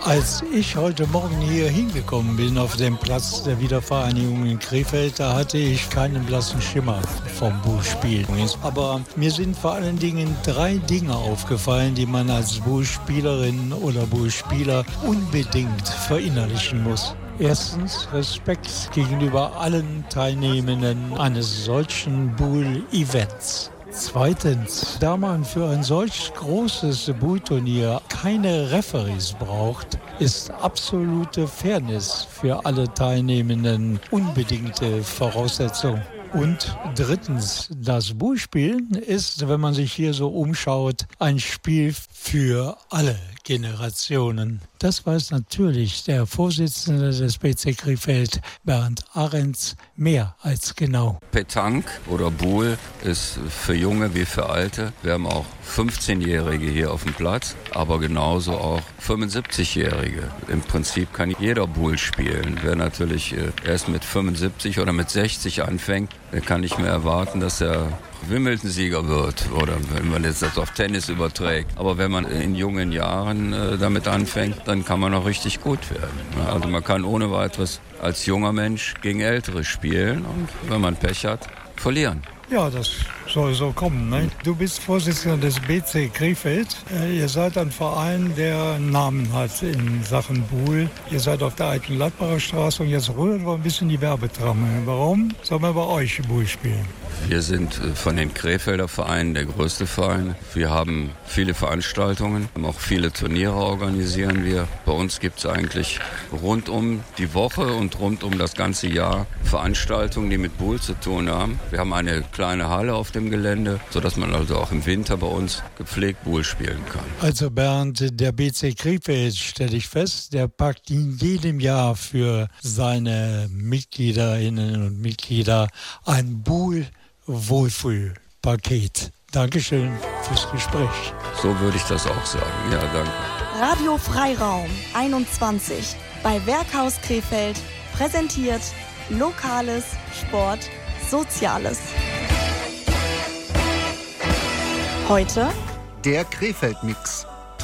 Als ich heute Morgen hier hingekommen bin auf dem Platz der Wiedervereinigung in Krefeld, da hatte ich keinen blassen Schimmer vom Bullspiel. Aber mir sind vor allen Dingen 3 Dinge aufgefallen, die man als Bullspielerin oder Bullspieler unbedingt verinnerlichen muss. Erstens Respekt gegenüber allen Teilnehmenden eines solchen Bull-Events. Zweitens, da man für ein solch großes Bullturnier keine Referees braucht, ist absolute Fairness für alle Teilnehmenden unbedingte Voraussetzung. Und drittens, das Bullspielen ist, wenn man sich hier so umschaut, ein Spiel für alle Generationen. Das weiß natürlich der Vorsitzende des BC Krefeld, Bernd Ahrens, mehr als genau. Petanque oder Bull ist für Junge wie für Alte. Wir haben auch 15-Jährige hier auf dem Platz, aber genauso auch 75-Jährige. Im Prinzip kann jeder Bull spielen. Wer natürlich erst mit 75 oder mit 60 anfängt, der kann nicht mehr erwarten, dass er Wimbledon-Sieger wird oder wenn man jetzt das auf Tennis überträgt. Aber wenn man in jungen Jahren damit anfängt, dann kann man auch richtig gut werden. Also man kann ohne weiteres als junger Mensch gegen Ältere spielen und wenn man Pech hat, verlieren. Ja, das soll so kommen. Ne? Du bist Vorsitzender des BC Krefeld. Ihr seid ein Verein, der einen Namen hat in Sachen Bull. Ihr seid auf der alten Gladbacher Straße und jetzt rühren wir ein bisschen die Werbetramme. Warum sollen wir bei euch Bull spielen? Wir sind von den Krefelder Vereinen der größte Verein. Wir haben viele Veranstaltungen, auch viele Turniere organisieren wir. Bei uns gibt es eigentlich rund um die Woche und rund um das ganze Jahr Veranstaltungen, die mit Bull zu tun haben. Wir haben eine kleine Halle auf dem Gelände, sodass man also auch im Winter bei uns gepflegt Bull spielen kann. Also Bernd, der BC Krefeld, stelle ich fest, der packt in jedem Jahr für seine Mitgliederinnen und Mitglieder ein Bull-Wohlfühlpaket. Dankeschön fürs Gespräch. So würde ich das auch sagen. Ja, danke. Radio Freiraum 21 bei Werkhaus Krefeld präsentiert Lokales, Sport, Soziales. Heute der Krefeld-Mix.